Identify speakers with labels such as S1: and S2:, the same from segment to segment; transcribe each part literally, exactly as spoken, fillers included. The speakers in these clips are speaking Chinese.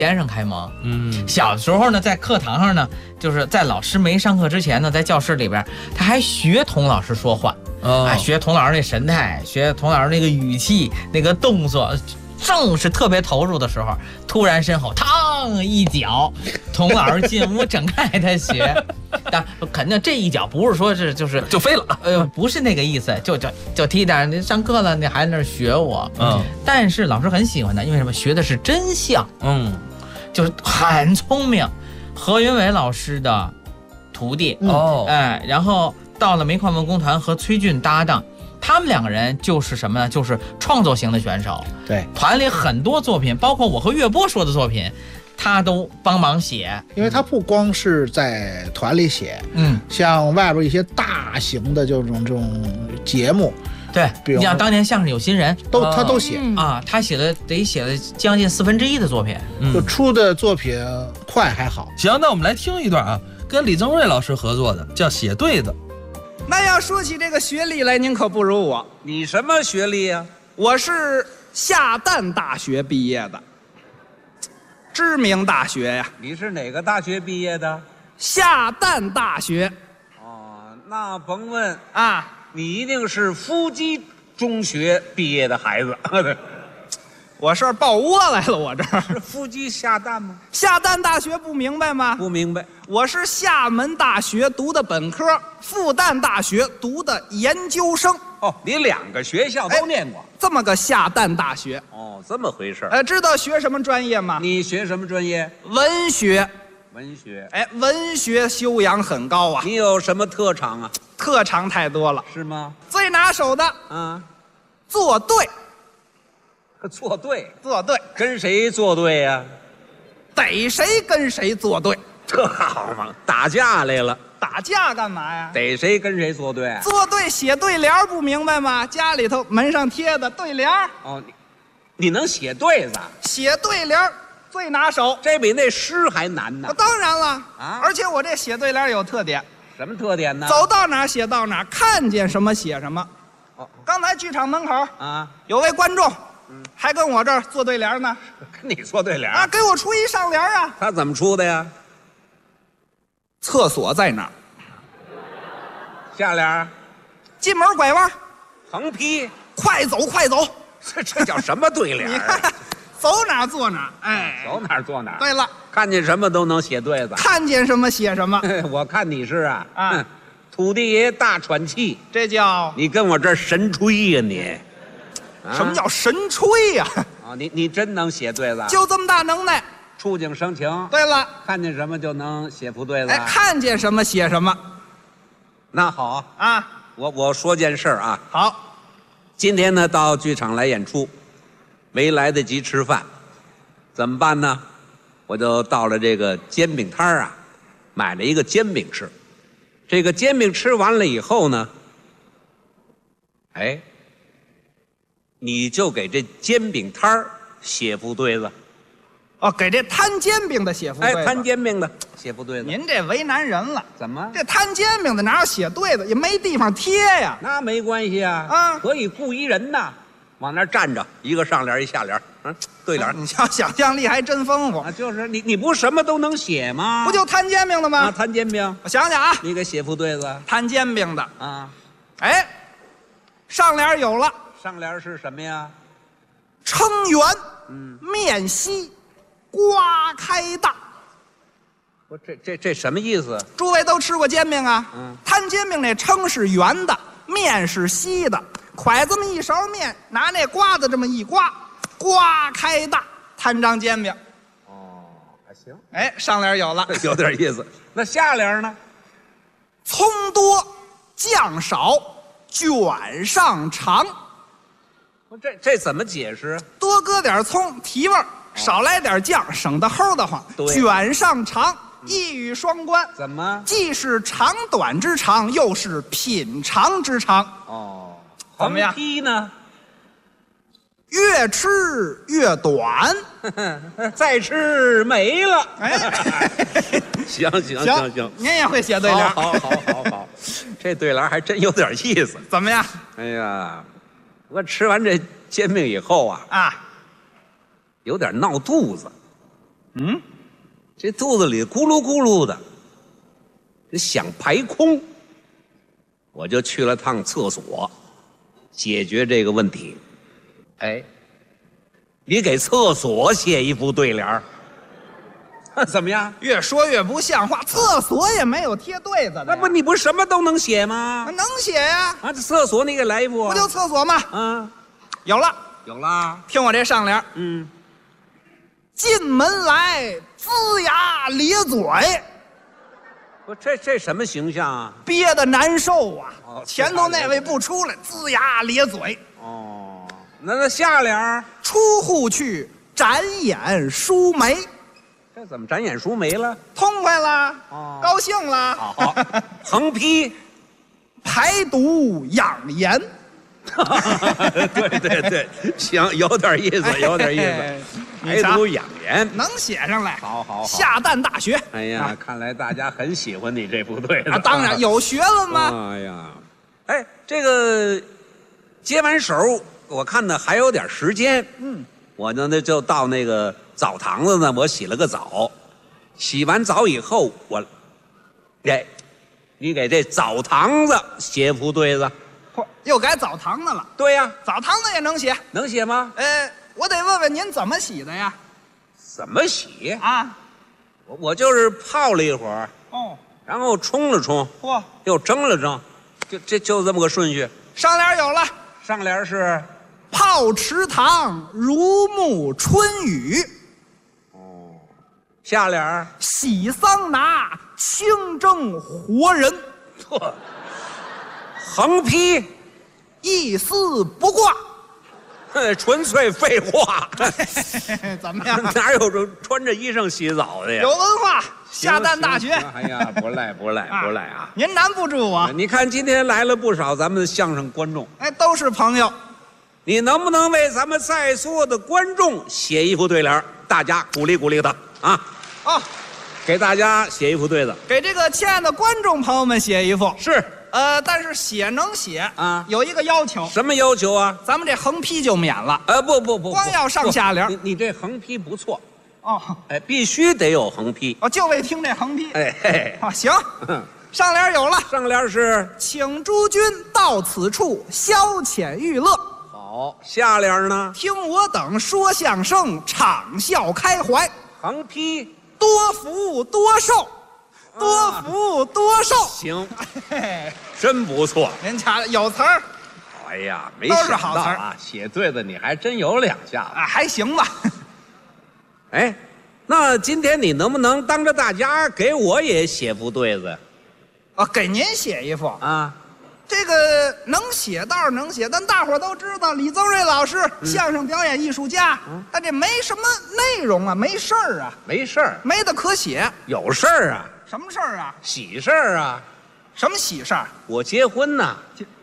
S1: 先生开蒙。
S2: 嗯，
S1: 小的时候呢，在课堂上呢，就是在老师没上课之前呢，在教室里边，他还学童老师说话，
S2: 哦，
S1: 啊，学童老师那神态，学童老师那个语气、那个动作。正是特别投入的时候，突然身后嘡一脚，童老师进屋整开他学。但肯定这一脚不是说是就是
S2: 就飞了，
S1: 呃，不是那个意思，就就就踢点。你上课了，你还在那儿学我，
S2: 嗯，
S1: 但是老师很喜欢他，因为什么？学的是真相，
S2: 嗯，
S1: 就是很聪明。何云伟老师的徒弟，
S2: 哦，
S1: 哎，然后到了煤矿文工团和崔俊搭档。他们两个人就是什么呢？就是创作型的选手。
S3: 对，
S1: 团里很多作品，包括我和岳波说的作品，他都帮忙写。
S3: 因为他不光是在团里写，
S1: 嗯，
S3: 像外边一些大型的这种这种节目，
S1: 对，
S3: 比如
S1: 你像当年相声有新人，
S3: 都他都写
S1: 啊，他写了得写了将近四分之一的作品，
S2: 嗯
S3: 就出的作品快还好。
S2: 行，那我们来听一段啊，跟李增瑞老师合作的，叫《写对子》。
S4: 那要说起这个学历来，您可不如我。
S5: 你什么学历呀、啊？
S4: 我是下旦大学毕业的，知名大学呀。
S5: 你是哪个大学毕业的？
S4: 下旦大学。
S5: 哦，那甭问
S4: 啊，
S5: 你一定是夫基中学毕业的孩子。
S4: 我是抱窝来了，我这儿
S5: 是夫基下旦吗？
S4: 下旦大学不明白吗？
S5: 不明白。
S4: 我是厦门大学读的本科，复旦大学读的研究生。
S5: 哦，你两个学校都念过，
S4: 哎、这么个下旦大学。
S5: 哦，这么回事。
S4: 呃，知道学什么专业吗？
S5: 你学什么专业？
S4: 文学。
S5: 文学。
S4: 哎，文学修养很高啊。
S5: 你有什么特长啊？
S4: 特长太多了。
S5: 是吗？
S4: 最拿手的，
S5: 啊，
S4: 作对。
S5: 作对，
S4: 作对，
S5: 跟谁作对呀、啊？
S4: 逮谁跟谁作对，
S5: 这好嘛，打架来了。
S4: 打架干嘛呀？
S5: 逮谁跟谁作对？
S4: 作对写对联不明白吗？家里头门上贴的对联。
S5: 哦，你你能写对子？
S4: 写对联最拿手，
S5: 这比那诗还难呢。
S4: 当然了
S5: 啊，
S4: 而且我这写对联有特点。
S5: 什么特点呢？
S4: 走到哪儿写到哪儿，看见什么写什么。
S5: 哦，
S4: 刚才剧场门口
S5: 啊，
S4: 有位观众。嗯、还跟我这儿做对联呢，
S5: 跟你做对联
S4: 啊？给我出一上联啊！
S5: 他怎么出的呀？
S4: 厕所在哪儿？
S5: 下联，
S4: 进门拐弯，
S5: 横批，
S4: 快走快走。
S5: 这这叫什么对联？
S4: 你看，走哪儿坐哪儿，哎，
S5: 走哪儿坐哪儿。
S4: 对了，
S5: 看见什么都能写对子，
S4: 看见什么写什么。
S5: 我看你是啊
S4: 啊，
S5: 土地爷大喘气，
S4: 这叫
S5: 你跟我这儿神吹呀你。
S4: 啊、什么叫神吹呀、啊？
S5: 啊，你你真能写对子？
S4: 就这么大能耐，
S5: 触景生情。
S4: 对了，
S5: 看见什么就能写副对子。
S4: 哎，看见什么写什么。
S5: 那好
S4: 啊，
S5: 我我说件事啊。
S4: 好，
S5: 今天呢到剧场来演出，没来得及吃饭，怎么办呢？我就到了这个煎饼摊啊，买了一个煎饼吃。这个煎饼吃完了以后呢，哎。你就给这煎饼摊儿写副对子，
S4: 哦，给这摊煎饼的写副对子。
S5: 哎，摊煎饼的写副对子。
S4: 您这为难人了。
S5: 怎么？
S4: 这摊煎饼的哪有写对子？也没地方贴呀。
S5: 那没关系啊，
S4: 啊，
S5: 可以雇一人呐，往那儿站着，一个上联一下联，嗯，对联。
S4: 你瞧，想象力还真丰富
S5: 啊！就是你，你不什么都能写吗？
S4: 不就摊煎饼的吗？
S5: 啊，摊煎饼。
S4: 我想想啊，
S5: 你给写副对子。
S4: 摊煎饼的
S5: 啊，
S4: 哎，上联有了。
S5: 上联是什么呀？
S4: 称圆，
S5: 嗯，
S4: 面稀，瓜开大。
S5: 我这这这什么意思？
S4: 诸位都吃过煎饼啊？
S5: 嗯，
S4: 摊煎饼那称是圆的，面是稀的，㧟这么一勺面，拿那瓜子这么一刮，瓜开大，摊张煎饼。
S5: 哦，还行。
S4: 哎，上联有了，
S5: 有点意思。那下联呢？
S4: 葱多酱少，卷上长。
S5: 这这怎么解释？
S4: 多搁点葱提味儿，少来点酱省得齁得慌。卷上长，一语双关。
S5: 怎么？
S4: 既是长短之长，又是品尝之长。
S5: 哦，
S4: 怎么样？
S5: 横批呢？
S4: 越吃越短，
S5: 再吃没了。
S4: 哎，
S5: 行行行行，
S4: 您也会写对联。
S5: 好好好好好，这对联还真有点意思。
S4: 怎么样？
S5: 哎呀，我吃完这煎饼以后啊，
S4: 啊，
S5: 有点闹肚子。
S4: 嗯，
S5: 这肚子里咕噜咕噜的，想排空，我就去了趟厕所，解决这个问题。哎，你给厕所写一副对联儿，怎么样？
S4: 越说越不像话，厕所也没有贴对子的呀。
S5: 那不你不什么都能写吗？
S4: 能写呀？
S5: 啊，这厕所你给来一副啊？
S4: 不就厕所吗？
S5: 啊，
S4: 有了，
S5: 有啦。
S4: 听我这上联。
S5: 嗯，
S4: 进门来龇牙咧嘴，
S5: 不，这这什么形象啊？
S4: 憋得难受啊！
S5: 哦
S4: 前头那位不出来，龇牙咧嘴。
S5: 哦，那那下联儿
S4: 出户去，展眼舒眉，
S5: 这怎么展眼舒眉了？
S4: 痛快了，
S5: 哦
S4: 高兴了。
S5: 好，横批。
S4: 排毒养颜。
S5: 对对对，行，有点意思，有点意思。排毒养颜，
S4: 能写上来。
S5: 好好好。
S4: 下蛋大学。
S5: 哎呀，
S4: 啊
S5: 看来大家很喜欢你这部队
S4: 啊，当然有学问吗？
S5: 哎呀，哎，这个接完手，我看呢还有点时间。
S4: 嗯，
S5: 我呢那就到那个澡堂子呢，我洗了个澡。洗完澡以后，我，哎，你给这澡堂子写副对子。
S4: 嚯，又改澡堂子了。
S5: 对呀，
S4: 澡堂子也能写。
S5: 能写吗？
S4: 呃，我得问问您怎么洗的呀？
S5: 怎么洗？
S4: 啊，
S5: 我我就是泡了一会儿，
S4: 哦，
S5: 然后冲了冲，
S4: 嚯，
S5: 又蒸了蒸，就这就这么个顺序。
S4: 上联有了。
S5: 上联是
S4: 泡池塘如沐春雨，
S5: 下联儿
S4: 洗桑拿清蒸活人，
S5: 呵，横批
S4: 一丝不挂。
S5: 哼纯粹废话。
S4: 怎么样？
S5: 哪有这穿着衣裳洗澡的呀？
S4: 有文化，下蛋大学。
S5: 行行哎呀，不赖不赖不赖啊！
S4: 您难不住我。
S5: 你看今天来了不少咱们的相声观众，
S4: 哎，都是朋友。
S5: 你能不能为咱们在座的观众写一副对联儿？大家鼓励鼓励他啊！
S4: 哦，
S5: 给大家写一副对子。
S4: 给这个亲爱的观众朋友们写一副。
S5: 是，
S4: 呃，但是写能写
S5: 啊
S4: 有一个要求，
S5: 什么要求啊？
S4: 咱们这横批就免了。
S5: 呃，不不不，
S4: 光要上下联
S5: 不你你这横批不错，
S4: 哦，
S5: 哎，必须得有横批。
S4: 我就为听这横批。
S5: 哎嘿，
S4: 啊，行，上联有了。
S5: 上联是
S4: 请诸君到此处消遣娱乐，
S5: 好，下联呢？
S4: 听我等说相声，畅笑开怀，
S5: 横批
S4: 多福多寿，多福多寿。
S5: 行，
S4: 嘿，
S5: 真不错。
S4: 您瞧有词儿
S5: 哎呀，没
S4: 都是
S5: 想
S4: 好词儿
S5: 到啊，写对子你还真有两下子。
S4: 啊，还行吧。
S5: 哎，那今天你能不能当着大家给我也写副对子
S4: 啊，给您写一副。
S5: 啊？
S4: 这个能写倒是能写，但大伙儿都知道，李增瑞老师、相声表演艺术家，他这没什么内容啊，没事儿啊，
S5: 没事儿，
S4: 没得可写。
S5: 有事儿啊，
S4: 什么事儿啊？
S5: 喜事儿啊，
S4: 什么喜事儿？
S5: 我结婚呐，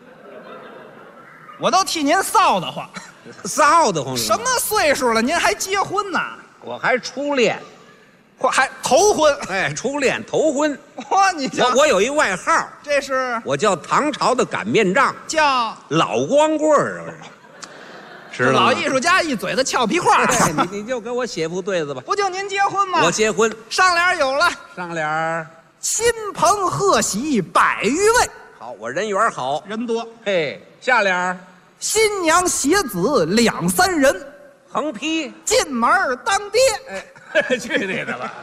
S4: 我都替您臊得慌。
S5: 臊得慌。
S4: 什么岁数了，您还结婚呢？
S5: 我还初恋，
S4: 嚯，还头婚？
S5: 哎，初恋头婚。
S4: 嚯，你瞧，
S5: 我我有一外号，
S4: 这是
S5: 我叫唐朝的擀面杖，
S4: 叫
S5: 老光棍儿，知道吗？
S4: 老艺术家一嘴的俏皮话。
S5: 哎，你你就给我写副对子吧。
S4: 不就您结婚吗？
S5: 我结婚，
S4: 上联有了，
S5: 上联儿
S4: 亲朋贺喜百余位，
S5: 好，我人缘好。
S4: 人多。
S5: 嘿，下联儿
S4: 新娘携子两三人，
S5: 横批，
S4: 进门当爹。
S5: 哎，去你的吧！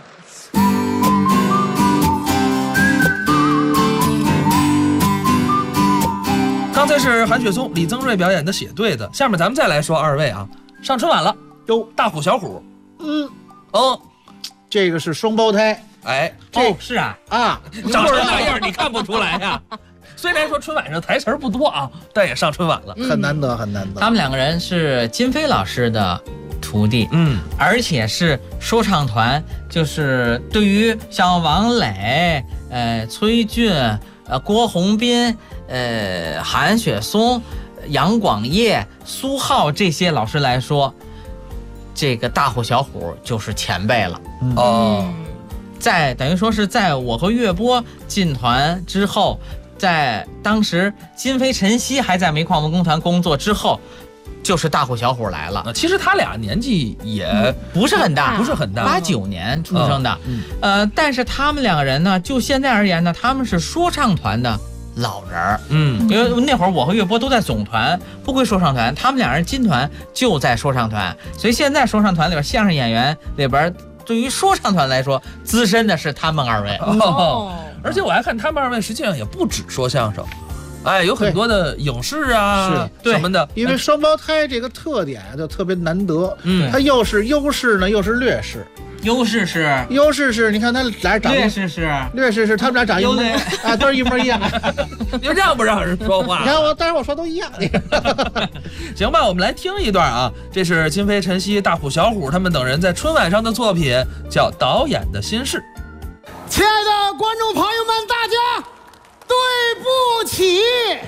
S2: 刚才是韩雪松、李增瑞表演的写对子，下面咱们再来说二位啊，上春晚了哟，大虎小虎，
S3: 嗯，
S2: 哦，
S3: 这个是双胞胎
S2: 哎，
S3: 这
S1: 哦是啊，
S3: 啊，
S2: 长成那样你看不出来呀、虽然说春晚上台词儿不多啊，但也上春晚了。
S3: 很难得，很难得。
S1: 他们两个人是金飞老师的徒弟，
S2: 嗯，
S1: 而且是说唱团，就是对于像王磊、呃崔俊、呃郭宏斌、呃韩雪松、杨广业、苏浩这些老师来说，这个大虎小虎就是前辈了。
S2: 哦，
S1: 在等于说是在我和岳波进团之后，在当时金飞、陈曦还在煤矿文工团工作之后， 就是大虎小虎来了。
S2: 其实他俩年纪也
S1: 不是很大，
S2: 不是很大，
S1: 八九年出生的。嗯，呃，但是他们两个人呢，就现在而言呢，他们是说唱团的老人儿。嗯，因为那会儿我和岳波都在总团，不归说唱团，他们两人金团就在说唱团，所以现在说唱团里边相声演员里边，对于说唱团来说，资深的是他们二位。
S2: 哦，而且我还看他们二位实际上也不止说相声。哎，有很多的影视啊，是什么的，
S3: 因为双胞胎这个特点就特别难得，嗯，它又是优势呢，又是劣势。
S1: 优势是
S3: 优势是，你看他俩长，
S1: 劣势是
S3: 劣势是他们俩长一模啊，都是一模一样。
S2: 就让不让人说话？
S3: 你看我，但是我说都一样。
S2: 行吧，我们来听一段啊，这是金飞、陈曦、大虎、小虎他们等人在春晚上的作品，叫《导演的心事》。
S6: 亲爱的观众朋友们，大家。对不起，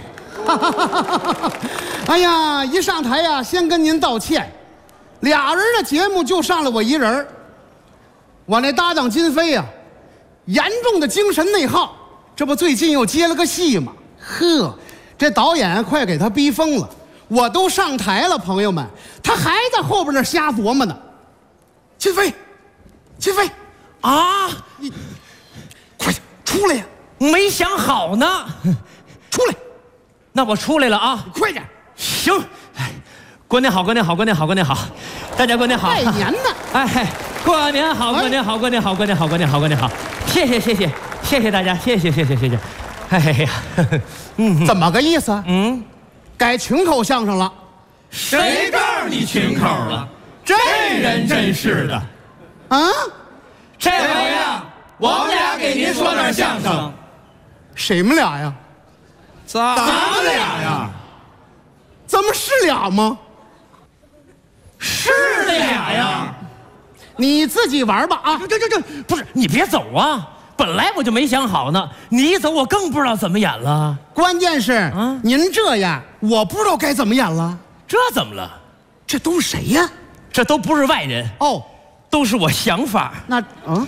S6: 哎呀，一上台呀，先跟您道歉。俩人的节目就上了我一人，我那搭档金飞呀，严重的精神内耗，这不最近又接了个戏吗？呵，这导演快给他逼疯了。我都上台了，朋友们，他还在后边那瞎琢磨呢。金飞，金飞，
S7: 啊，
S6: 你快点出来呀！
S7: 没想好呢，
S6: 出来，
S7: 那我出来了啊！
S6: 快点，
S7: 行。哎，过年好，过年好，过年好，过年好，大家过年好！
S6: 拜年呢！
S7: 哎，过年好，过年好，过年好，过年好，过年好，过年好！谢谢，谢谢，谢谢大家，谢谢，谢谢，谢谢。哎呀，
S6: 嗯，怎么个意思？
S7: 嗯，
S6: 改群口相声了。
S7: 谁告诉你群口了？这人真是的。
S6: 啊，
S7: 这回呀，我们俩给您说点相声。
S6: 谁们俩呀？
S7: 咱们俩呀？
S6: 咱们是俩吗？
S7: 是俩呀。
S6: 你自己玩吧啊！
S7: 这这这不是你别走啊！本来我就没想好呢，你一走我更不知道怎么演了。
S6: 关键是，啊，您这样，我不知道该怎么演了。
S7: 这怎么了？
S6: 这都是谁呀？
S7: 这都不是外人
S6: 哦，
S7: 都是我想法。
S6: 那啊，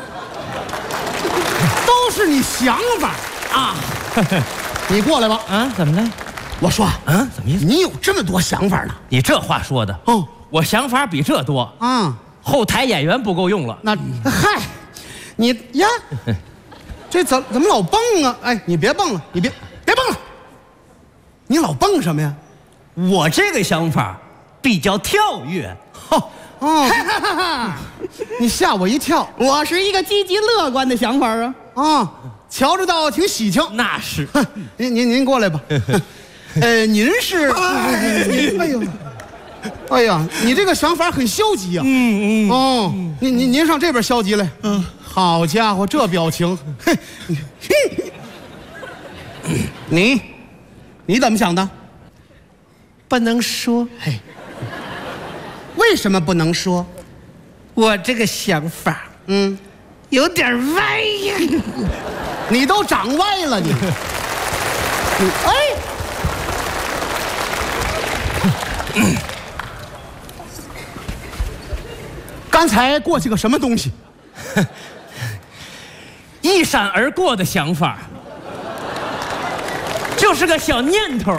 S6: 都是你想法
S7: 啊！
S6: 你过来吧。
S7: 啊，怎么了？
S6: 我说，
S7: 啊，怎么意思？
S6: 你有这么多想法呢？
S7: 你这话说的哦，我想法比这多
S6: 啊。
S7: 后台演员不够用了。
S6: 那嗨，你呀，这怎怎么老蹦啊？哎，你别蹦了，你别别蹦了，你老蹦什么呀？
S7: 我这个想法比较跳跃。
S6: 哦哦，你吓我一跳。我是一个积极乐观的想法啊啊，瞧着倒挺喜庆。
S7: 那是，
S6: 您您您过来吧。呃，您是，哎呦，哎呀，你这个想法很消极啊。嗯嗯。哦，您您您上这边消极来。嗯。好家伙，这表情，嘿，你你怎么想的？
S7: 不能说。
S6: 嘿，为什么不能说？
S7: 我这个想法，
S6: 嗯，
S7: 有点歪呀。
S6: 你都长歪了，你。你哎。刚才过去个什么东西？
S7: 一闪而过的想法，就是个小念头。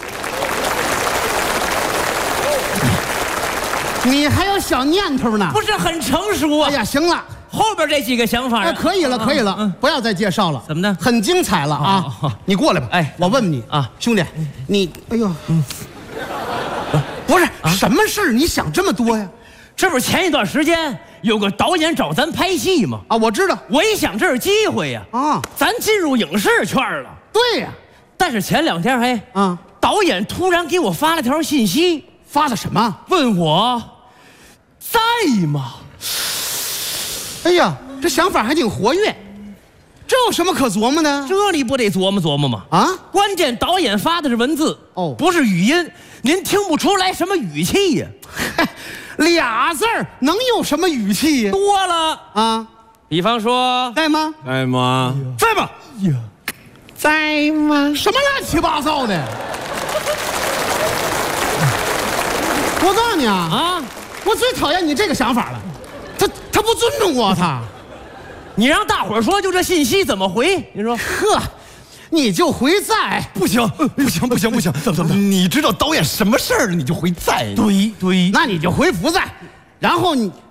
S6: 你还有小念头呢？
S7: 不是很成熟啊！
S6: 哎呀，行了，
S7: 后边这几个想法，
S6: 哎，可以了，可以了，嗯，不要再介绍了。
S7: 怎么呢？
S6: 很精彩了啊！你过来吧。
S7: 哎，
S6: 我问问你啊，兄弟，你，哎呦，嗯，不是什么事你想这么多呀？
S7: 这不是前一段时间有个导演找咱拍戏吗？
S6: 啊，我知道。
S7: 我一想这是机会呀，啊，咱进入影视圈了。
S6: 对呀，
S7: 但是前两天还啊，导演突然给我发了条信息，
S6: 发了什么？
S7: 问我在吗？
S6: 哎呀，这想法还挺活跃，这有什么可琢磨的？
S7: 这你不得琢磨琢磨吗？啊，关键导演发的是文字哦，不是语音，您听不出来什么语气呀？
S6: 俩字儿能有什么语气呀？
S7: 多了啊，比方说
S6: 在吗？
S8: 在吗？
S6: 在吗？呀，在吗？什么乱七八糟的！我告诉你啊啊，我最讨厌你这个想法了，他他不尊重我，他。
S7: 你让大伙儿说就这信息怎么回？你说
S6: 呵， 你就回在。
S8: 不行，不行，不行，不行！怎么怎么？你知道导演什么事儿，你就回在。
S7: 对对，
S6: 那你就回不在，然后你